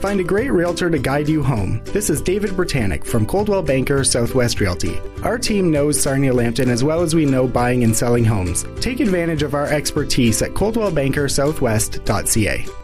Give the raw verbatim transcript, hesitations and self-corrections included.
Find a great realtor to guide you home. This is David Britannic from Coldwell Banker Southwest Realty. Our team knows Sarnia Lambton as well as we know buying and selling homes. Take advantage of our expertise at coldwell banker southwest dot c a.